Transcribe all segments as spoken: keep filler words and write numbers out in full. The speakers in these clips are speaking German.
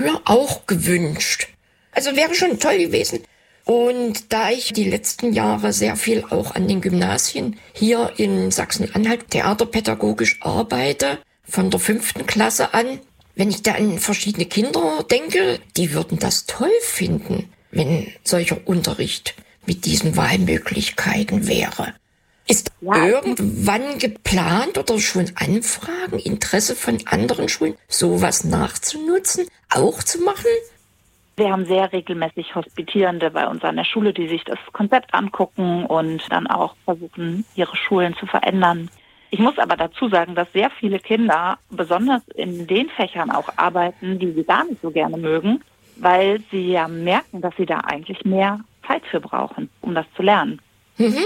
früher auch gewünscht. Also wäre schon toll gewesen. Und da ich die letzten Jahre sehr viel auch an den Gymnasien hier in Sachsen-Anhalt theaterpädagogisch arbeite, von der fünften Klasse an, wenn ich da an verschiedene Kinder denke, die würden das toll finden, wenn solcher Unterricht mit diesen Wahlmöglichkeiten wäre. Ist ja irgendwann geplant oder schon Anfragen, Interesse von anderen Schulen, sowas nachzunutzen, auch zu machen? Wir haben sehr regelmäßig Hospitierende bei uns an der Schule, die sich das Konzept angucken und dann auch versuchen, ihre Schulen zu verändern. Ich muss aber dazu sagen, dass sehr viele Kinder besonders in den Fächern auch arbeiten, die sie gar nicht so gerne mögen, weil sie ja merken, dass sie da eigentlich mehr Zeit für brauchen, um das zu lernen. Mhm.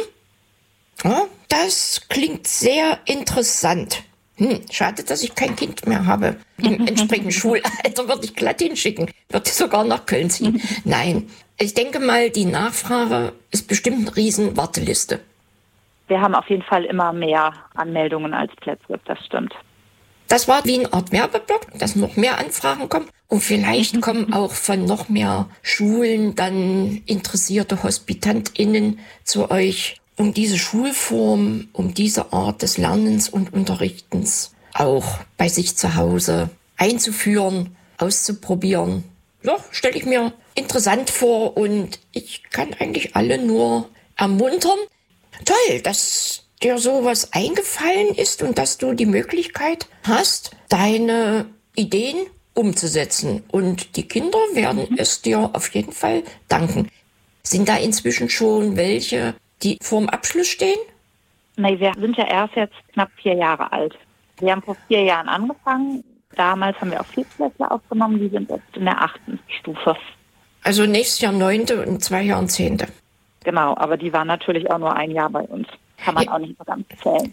Oh, das klingt sehr interessant. Hm, schade, dass ich kein Kind mehr habe. Im entsprechenden Schulalter würde ich glatt hinschicken. Würde sogar nach Köln ziehen. Nein, ich denke mal, die Nachfrage ist bestimmt eine riesen Warteliste. Wir haben auf jeden Fall immer mehr Anmeldungen als Plätze, das stimmt. Das war wie eine Art Werbeblock, dass noch mehr Anfragen kommen. Und vielleicht kommen auch von noch mehr Schulen dann interessierte HospitantInnen zu euch, um diese Schulform, um diese Art des Lernens und Unterrichtens auch bei sich zu Hause einzuführen, auszuprobieren. Ja, stelle ich mir interessant vor und ich kann eigentlich alle nur ermuntern. Toll, dass dir sowas eingefallen ist und dass du die Möglichkeit hast, deine Ideen umzusetzen. Und die Kinder werden es dir auf jeden Fall danken. Sind da inzwischen schon welche, die vorm Abschluss stehen? Nee, wir sind ja erst jetzt knapp vier Jahre alt. Wir haben vor vier Jahren angefangen. Damals haben wir auch Viertklässler aufgenommen, die sind jetzt in der achten Stufe. Also nächstes Jahr neunte und zwei Jahre zehnte. Genau, aber die waren natürlich auch nur ein Jahr bei uns. Kann man ja auch nicht so ganz zählen.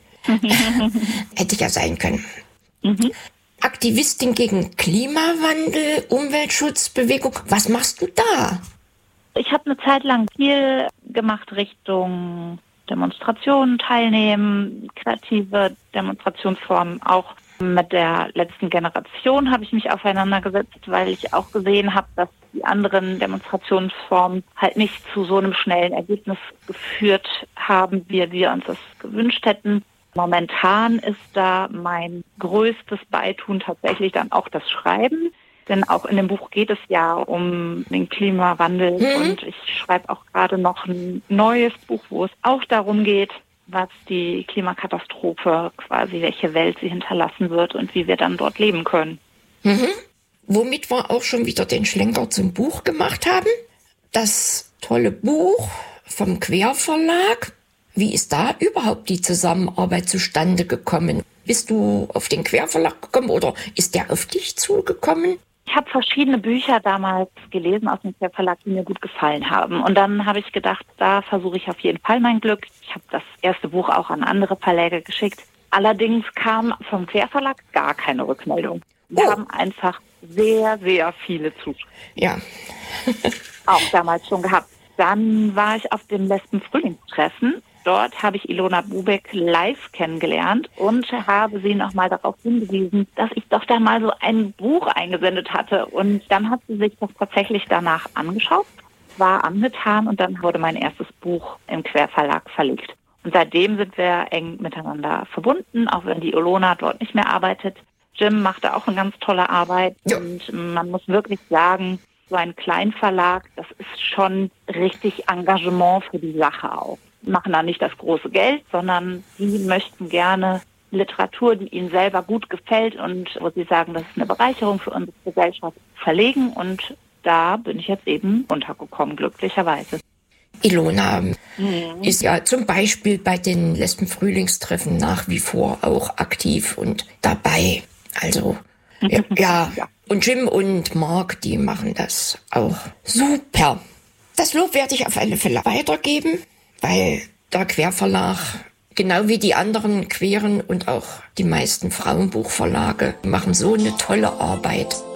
Hätte ja sein können. Mhm. Aktivistin gegen Klimawandel, Umweltschutzbewegung. Was machst du da? Ich habe eine Zeit lang viel gemacht Richtung Demonstrationen teilnehmen, kreative Demonstrationsformen. Auch mit der letzten Generation habe ich mich auseinandergesetzt, weil ich auch gesehen habe, dass die anderen Demonstrationsformen halt nicht zu so einem schnellen Ergebnis geführt haben, wie wir uns das gewünscht hätten. Momentan ist da mein größtes Beitun tatsächlich dann auch das Schreiben. Denn auch in dem Buch geht es ja um den Klimawandel mhm. und ich schreibe auch gerade noch ein neues Buch, wo es auch darum geht, was die Klimakatastrophe quasi, welche Welt sie hinterlassen wird und wie wir dann dort leben können. Mhm. Womit wir auch schon wieder den Schlenker zum Buch gemacht haben. Das tolle Buch vom Querverlag. Wie ist da überhaupt die Zusammenarbeit zustande gekommen? Bist du auf den Querverlag gekommen oder ist der auf dich zugekommen? Ich habe verschiedene Bücher damals gelesen aus dem Querverlag, die mir gut gefallen haben. Und dann habe ich gedacht, da versuche ich auf jeden Fall mein Glück. Ich habe das erste Buch auch an andere Verlage geschickt. Allerdings kam vom Querverlag gar keine Rückmeldung. Wir oh. haben einfach sehr, sehr viele Zuschriften. Ja. auch damals schon gehabt. Dann war ich auf dem Lesben-Frühlingstreffen. Dort habe ich Ilona Bubeck live kennengelernt und habe sie nochmal darauf hingewiesen, dass ich doch da mal so ein Buch eingesendet hatte. Und dann hat sie sich das tatsächlich danach angeschaut, war angetan und dann wurde mein erstes Buch im Querverlag verlegt. Und seitdem sind wir eng miteinander verbunden, auch wenn die Ilona dort nicht mehr arbeitet. Jim macht da auch eine ganz tolle Arbeit. Ja. Und man muss wirklich sagen, so ein Kleinverlag, das ist schon richtig Engagement für die Sache auch. Machen da nicht das große Geld, sondern die möchten gerne Literatur, die ihnen selber gut gefällt und wo sie sagen, das ist eine Bereicherung für unsere Gesellschaft, verlegen. Und da bin ich jetzt eben untergekommen, glücklicherweise. Ilona mhm. ist ja zum Beispiel bei den Lesben-Frühlingstreffen nach wie vor auch aktiv und dabei. Also, ja, ja. ja. Und Jim und Mark, die machen das auch super. Das Lob werde ich auf alle Fälle weitergeben, weil der Querverlag, genau wie die anderen queeren und auch die meisten Frauenbuchverlage, machen so eine tolle Arbeit.